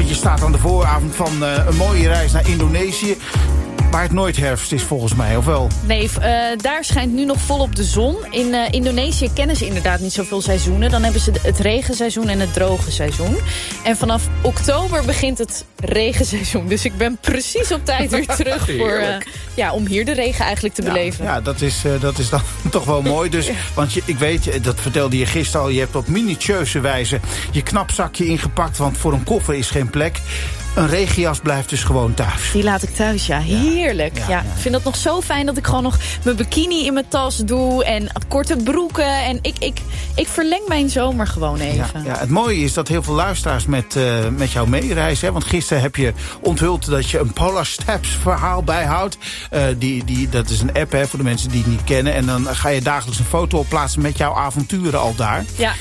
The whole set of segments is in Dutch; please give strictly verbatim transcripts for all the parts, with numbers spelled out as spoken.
Want je staat aan de vooravond van uh, een mooie reis naar Indonesië. Waar het nooit herfst is volgens mij, of wel? Nee, uh, daar schijnt nu nog volop de zon. In uh, Indonesië kennen ze inderdaad niet zoveel seizoenen. Dan hebben ze het regenseizoen en het droge seizoen. En vanaf oktober begint het regenseizoen. Dus ik ben precies op tijd weer terug voor, uh, ja, om hier de regen eigenlijk te ja, beleven. Ja, dat is, uh, dat is dan toch wel mooi. Dus, want je, ik weet, dat vertelde je gisteren al, je hebt op minutieuze wijze je knapzakje ingepakt, want voor een koffer is geen plek. Een regenjas blijft dus gewoon thuis. Die laat ik thuis, ja. Heerlijk. Ja, ja, ja. Ik vind het nog zo fijn dat ik gewoon nog mijn bikini in mijn tas doe. En korte broeken. En ik, ik, ik verleng mijn zomer gewoon even. Ja, ja. Het mooie is dat heel veel luisteraars met, uh, met jou meereizen. Hè? Want gisteren heb je onthuld dat je een Polar Steps verhaal bijhoudt. Uh, die, die, dat is een app, hè, voor de mensen die het niet kennen. En dan ga je dagelijks een foto op plaatsen met jouw avonturen al daar. Ja.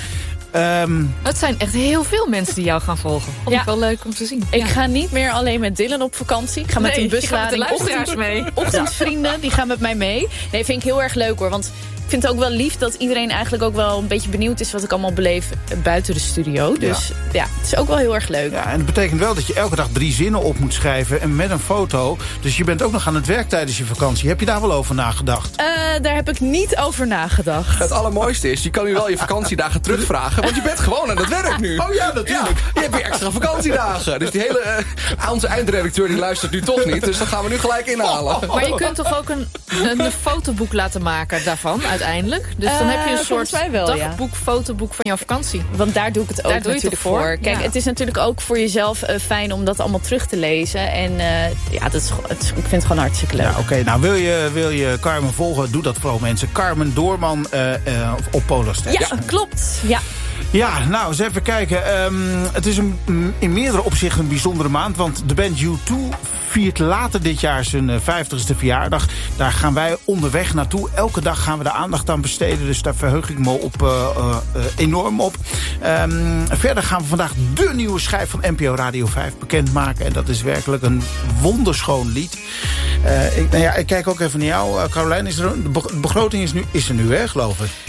Um, het zijn echt heel veel mensen die jou gaan volgen. Vond ja. ik wel leuk om te zien. Ik ja. ga niet meer alleen met Dylan op vakantie. Ik ga met nee, een buslading ochtend, mee. Ochtendvrienden, die gaan met mij mee. Nee, vind ik heel erg leuk hoor. Want ik vind het ook wel lief dat iedereen eigenlijk ook wel een beetje benieuwd is wat ik allemaal beleef buiten de studio. Dus ja, ja het is ook wel heel erg leuk. Ja, en dat betekent wel dat je elke dag drie zinnen op moet schrijven en met een foto. Dus je bent ook nog aan het werk tijdens je vakantie. Heb je daar wel over nagedacht? Uh, daar heb ik niet over nagedacht. Het allermooiste is, je kan nu wel je vakantiedagen terugvragen, want je bent gewoon aan het werk nu. Oh ja, natuurlijk. Ja, je hebt weer extra vakantiedagen. Dus die hele, uh, onze eindredacteur die luistert nu toch niet. Dus dat gaan we nu gelijk inhalen. Maar je kunt toch ook een, een fotoboek laten maken daarvan uiteindelijk? Dus dan heb je een uh, soort wel, dagboek, ja. fotoboek van jouw vakantie. Want daar doe ik het ook daar natuurlijk het voor. voor. Kijk, ja. het is natuurlijk ook voor jezelf uh, fijn om dat allemaal terug te lezen. En uh, ja, dat is, het is, ik vind het gewoon hartstikke leuk. Ja, Oké, okay. Nou wil je, wil je Carmen volgen, doe dat vooral mensen. Carmen Doorman uh, uh, op Polar Steps. Ja, ja, klopt. Ja. Ja, nou, eens even kijken. Um, het is een, in meerdere opzichten een bijzondere maand. Want de band U twee viert later dit jaar zijn uh, vijftigste verjaardag. Daar gaan wij onderweg naartoe. Elke dag gaan we de aandacht aan besteden. Dus daar verheug ik me op, uh, uh, uh, enorm op. Um, verder gaan we vandaag de nieuwe schijf van N P O Radio vijf bekendmaken. En dat is werkelijk een wonderschoon lied. Uh, ik, nou ja, ik kijk ook even naar jou, uh, Carolijn. Is er een, de begroting is, nu, is er nu, hè, geloof ik?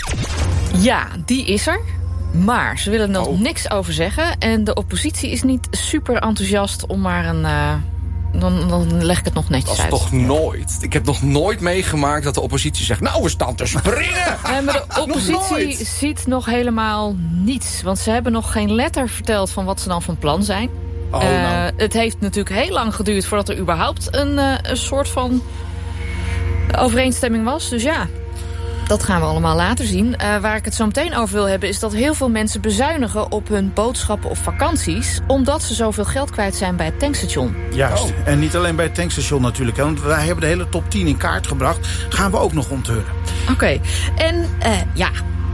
Ja, die is er. Maar ze willen er nog oh. niks over zeggen. En de oppositie is niet super enthousiast om maar een... Uh, dan, dan leg ik het nog netjes uit. Dat is toch nooit? Ik heb nog nooit meegemaakt dat de oppositie zegt... nou, we staan te springen! Nee, maar de oppositie ziet nog helemaal niets. Want ze hebben nog geen letter verteld van wat ze dan van plan zijn. Oh, uh, nou. Het heeft natuurlijk heel lang geduurd voordat er überhaupt een, uh, een soort van overeenstemming was. Dus ja... Dat gaan we allemaal later zien. Uh, waar ik het zo meteen over wil hebben... is dat heel veel mensen bezuinigen op hun boodschappen of vakanties... omdat ze zoveel geld kwijt zijn bij het tankstation. Juist. Oh. En niet alleen bij het tankstation natuurlijk. Hè, want wij hebben de hele top tien in kaart gebracht. Gaan we ook nog onthullen. Oké. Okay. En uh, ja...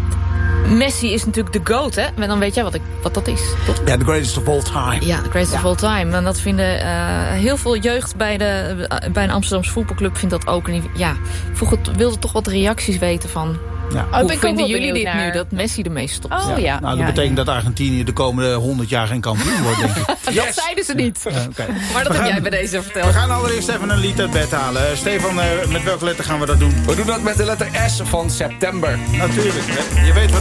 Messi is natuurlijk de GOAT, hè? En dan weet jij wat, ik, wat dat is, toch? Ja, the greatest of all time. Ja, the greatest ja. of all time. En dat vinden uh, heel veel jeugd bij, de, uh, bij een Amsterdamse voetbalclub vindt dat ook. En ja, vroeger wilde toch wat reacties weten van... Ja. Oh, Hoe vinden jullie dit naar... nu, dat Messi ermee stopt? Oh ja. ja. Nou, dat ja, betekent ja. dat Argentinië de komende honderd jaar geen kampioen wordt, denk ik. Yes. Dat zeiden ze niet. Uh, okay. Maar dat we heb gaan, jij bij deze verteld. We gaan allereerst even een lied uit bed halen. Uh, Stefan, uh, met welke letter gaan we dat doen? We doen dat met de letter S van september. Natuurlijk, hè? Je weet wat